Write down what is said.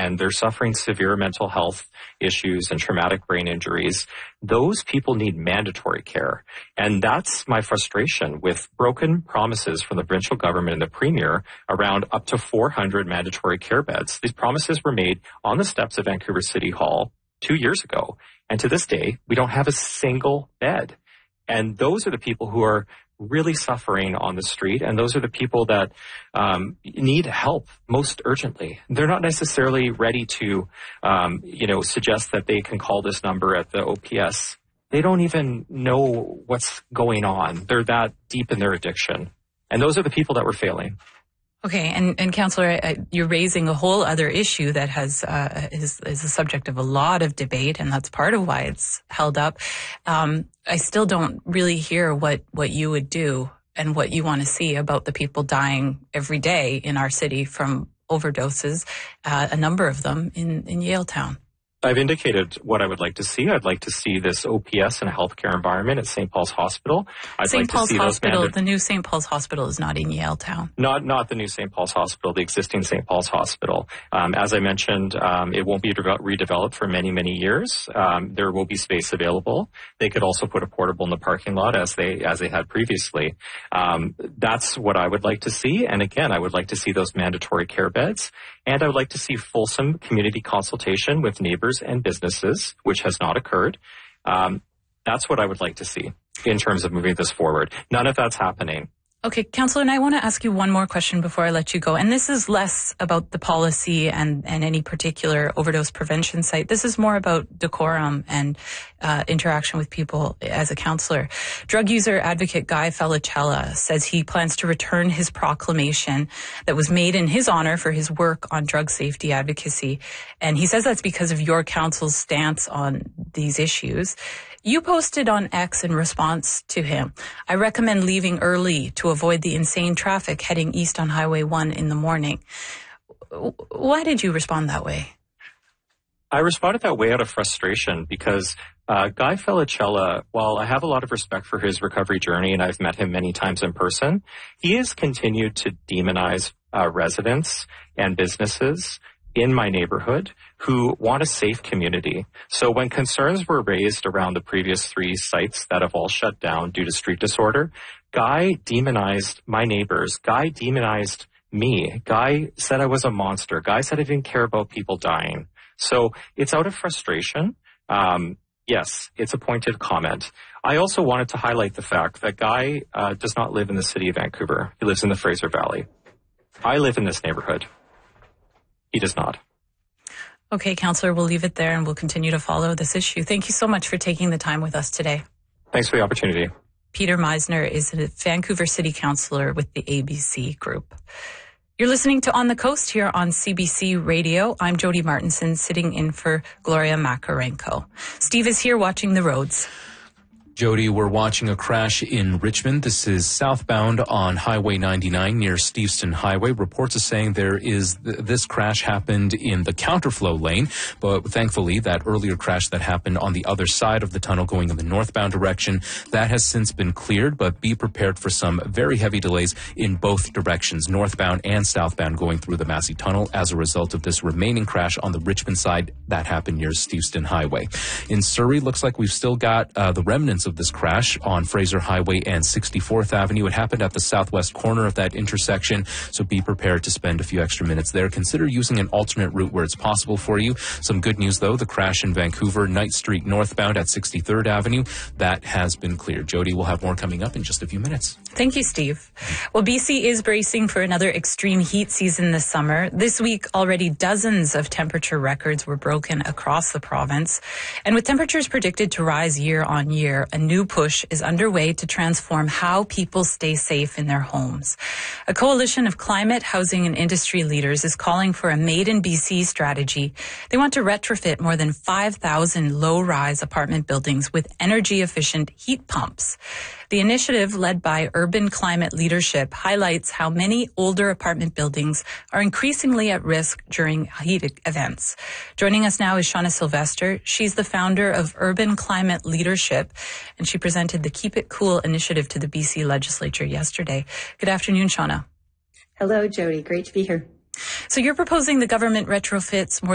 and they're suffering severe mental health issues and traumatic brain injuries, those people need mandatory care. And that's my frustration with broken promises from the provincial government and the premier around up to 400 mandatory care beds. These promises were made on the steps of Vancouver City Hall 2 years ago. And to this day, we don't have a single bed. And those are the people who are really suffering on the street, and those are the people that need help most urgently. They're not necessarily ready to, suggest that they can call this number at the OPS. They don't even know what's going on. They're that deep in their addiction. And those are the people that we're failing. Okay, and Councillor, you're raising a whole other issue that is the subject of a lot of debate, and that's part of why it's held up. I still don't really hear what you would do and what you want to see about the people dying every day in our city from overdoses, a number of them in Yaletown. I've indicated what I would like to see. I'd like to see this OPS in a healthcare environment at St. Paul's Hospital. St. Paul's Hospital, the new St. Paul's Hospital is not in Yaletown. Not the new St. Paul's Hospital, the existing St. Paul's Hospital. As I mentioned, it won't be redeveloped for many, many years. There will be space available. They could also put a portable in the parking lot as they had previously. That's what I would like to see. And again, I would like to see those mandatory care beds. And I would like to see fulsome community consultation with neighbors and businesses, which has not occurred. That's what I would like to see in terms of moving this forward. None of that's happening. Okay, Councillor, and I want to ask you one more question before I let you go. And this is less about the policy and any particular overdose prevention site. This is more about decorum and interaction with people as a councillor. Drug user advocate Guy Felicella says he plans to return his proclamation that was made in his honor for his work on drug safety advocacy. And he says that's because of your council's stance on these issues. You posted on X in response to him, "I recommend leaving early to avoid the insane traffic heading east on Highway 1 in the morning." Why did you respond that way? I responded that way out of frustration because Guy Felicella, while I have a lot of respect for his recovery journey and I've met him many times in person, he has continued to demonize residents and businesses in my neighborhood who want a safe community. So when concerns were raised around the previous 3 sites that have all shut down due to street disorder, Guy demonized my neighbors. Guy demonized me. Guy said I was a monster. Guy said I didn't care about people dying. So it's out of frustration. Yes, it's a pointed comment. I also wanted to highlight the fact that Guy does not live in the city of Vancouver. He lives in the Fraser Valley. I live in this neighborhood. He does not. Okay, Councillor, we'll leave it there and we'll continue to follow this issue. Thank you so much for taking the time with us today. Thanks for the opportunity. Peter Meisner is a Vancouver City Councillor with the ABC Group. You're listening to On the Coast here on CBC Radio. I'm Jody Martinson, sitting in for Gloria Makarenko. Steve is here watching the roads. Jody, we're watching a crash in Richmond. This is southbound on Highway 99 near Steveston Highway. Reports are saying this crash happened in the counterflow lane, but thankfully that earlier crash that happened on the other side of the tunnel going in the northbound direction, that has since been cleared, but be prepared for some very heavy delays in both directions, northbound and southbound going through the Massey Tunnel as a result of this remaining crash on the Richmond side that happened near Steveston Highway. In Surrey, looks like we've still got the remnants of this crash on Fraser Highway and 64th Avenue. It happened at the southwest corner of that intersection, so be prepared to spend a few extra minutes there. Consider using an alternate route where it's possible for you. Some good news, though. The crash in Vancouver, Knight Street northbound at 63rd Avenue, that has been cleared. Jody, will have more coming up in just a few minutes. Thank you, Steve. Well, BC is bracing for another extreme heat season this summer. This week, already dozens of temperature records were broken across the province. And with temperatures predicted to rise year on year, a new push is underway to transform how people stay safe in their homes. A coalition of climate, housing, and industry leaders is calling for a Made in BC strategy. They want to retrofit more than 5,000 low-rise apartment buildings with energy-efficient heat pumps. The initiative, led by Urban Climate Leadership, highlights how many older apartment buildings are increasingly at risk during heat events. Joining us now is Shauna Sylvester. She's the founder of Urban Climate Leadership, and she presented the Keep It Cool initiative to the BC Legislature yesterday. Good afternoon, Shauna. Hello, Jody. Great to be here. So you're proposing the government retrofits more